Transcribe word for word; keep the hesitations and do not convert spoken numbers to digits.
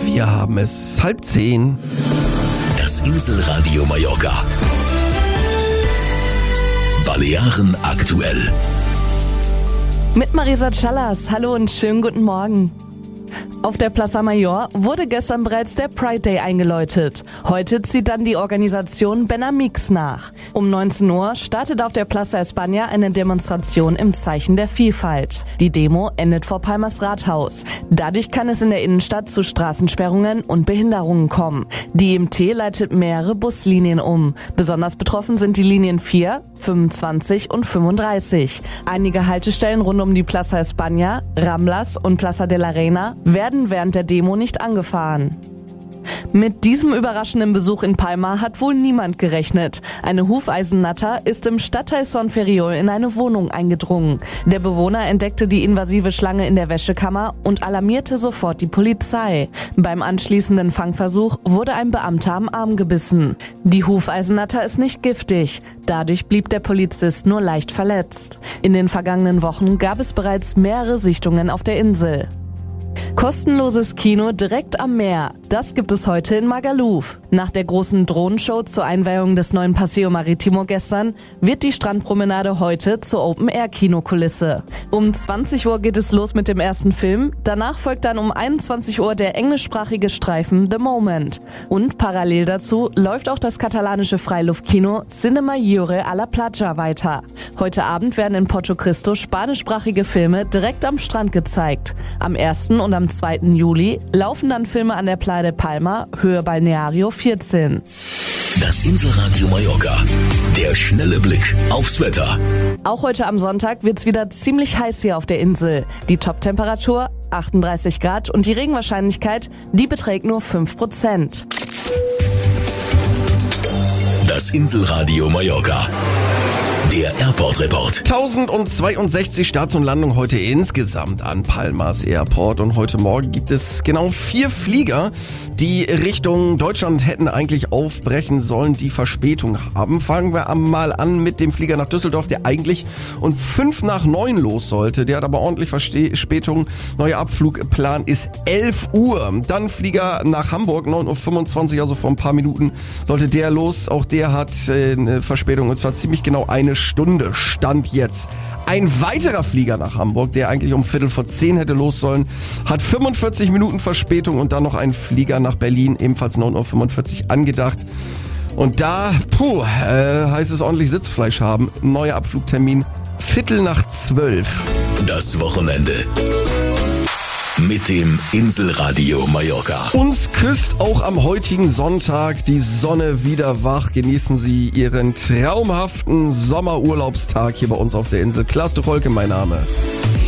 Wir haben es halb zehn. Das Inselradio Mallorca. Balearen aktuell. Mit Marisa Callas. Hallo und schönen guten Morgen. Auf der Plaza Mayor wurde gestern bereits der Pride Day eingeläutet. Heute zieht dann die Organisation Benamix nach. Um neunzehn Uhr startet auf der Plaza España eine Demonstration im Zeichen der Vielfalt. Die Demo endet vor Palmas Rathaus. Dadurch kann es in der Innenstadt zu Straßensperrungen und Behinderungen kommen. Die I M T leitet mehrere Buslinien um. Besonders betroffen sind die Linien vier, fünfundzwanzig und fünfunddreißig. Einige Haltestellen rund um die Plaza España, Ramblas und Plaza de la Reina werden während der Demo nicht angefahren. Mit diesem überraschenden Besuch in Palma hat wohl niemand gerechnet. Eine Hufeisennatter ist im Stadtteil Son Ferriol in eine Wohnung eingedrungen. Der Bewohner entdeckte die invasive Schlange in der Wäschekammer und alarmierte sofort die Polizei. Beim anschließenden Fangversuch wurde ein Beamter am Arm gebissen. Die Hufeisennatter ist nicht giftig. Dadurch blieb der Polizist nur leicht verletzt. In den vergangenen Wochen gab es bereits mehrere Sichtungen auf der Insel. Kostenloses Kino direkt am Meer. Das gibt es heute in Magaluf. Nach der großen Drohnenshow zur Einweihung des neuen Paseo Maritimo gestern wird die Strandpromenade heute zur Open-Air-Kinokulisse. Um zwanzig Uhr geht es los mit dem ersten Film. Danach folgt dann um einundzwanzig Uhr der englischsprachige Streifen The Moment. Und parallel dazu läuft auch das katalanische Freiluftkino Cinema Lliure a la Platja weiter. Heute Abend werden in Porto Cristo spanischsprachige Filme direkt am Strand gezeigt. Am ersten und am zweiten Juli laufen dann Filme an der Playa de Palma, Höhe Balneario vierzehn. Das Inselradio Mallorca. Der schnelle Blick aufs Wetter. Auch heute am Sonntag wird's wieder ziemlich heiß hier auf der Insel. Die Toptemperatur achtunddreißig Grad und die Regenwahrscheinlichkeit, die beträgt nur fünf Prozent. Das Inselradio Mallorca. Der Airport Report. tausendzweiundsechzig Starts und Landungen heute insgesamt an Palmas Airport. Und heute Morgen gibt es genau vier Flieger, die Richtung Deutschland hätten eigentlich aufbrechen sollen, die Verspätung haben. Fangen wir mal an mit dem Flieger nach Düsseldorf, der eigentlich um fünf nach neun los sollte. Der hat aber ordentlich Verspätung. Neuer Abflugplan ist elf Uhr. Dann Flieger nach Hamburg, neun Uhr fünfundzwanzig, also vor ein paar Minuten sollte der los. Auch der hat äh, eine Verspätung und zwar ziemlich genau eine Stunde. Stand jetzt. Ein weiterer Flieger nach Hamburg, der eigentlich um Viertel vor zehn hätte los sollen, hat fünfundvierzig Minuten Verspätung und dann noch ein Flieger nach Berlin, ebenfalls neun Uhr fünfundvierzig angedacht. Und da, puh, äh, heißt es ordentlich Sitzfleisch haben. Neuer Abflugtermin, Viertel nach zwölf. Das Wochenende. Mit dem Inselradio Mallorca. Uns küsst auch am heutigen Sonntag die Sonne wieder wach. Genießen Sie Ihren traumhaften Sommerurlaubstag hier bei uns auf der Insel. Klaas de Volke, mein Name.